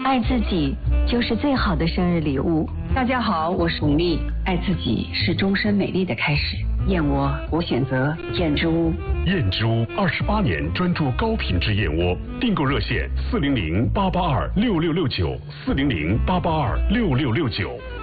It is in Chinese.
爱自己就是最好的生日礼物。 大家好，我是巩俐，爱自己是终身美丽的开始。燕窝，我选择燕之屋。 燕之屋28年专注高品质燕窝，订购热线400-882-6669，400-882-6669。